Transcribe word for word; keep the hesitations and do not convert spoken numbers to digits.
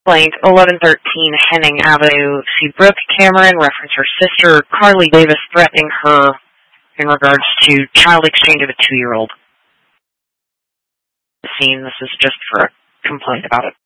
Blank, eleven thirteen Henning Avenue, see Brooke Cameron reference her sister, Carly Davis, threatening her in regards to child exchange of a two-year-old. The scene, this is just for a complaint about it.